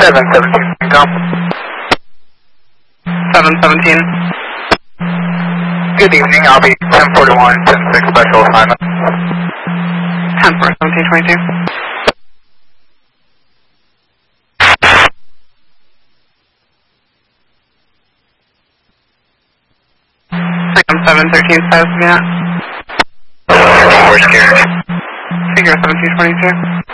717, go. 717. Good evening, I'll be 1041, 106 special assignment. 10 for 1722. 713 says, yeah. Where's Gary? Figure 1722.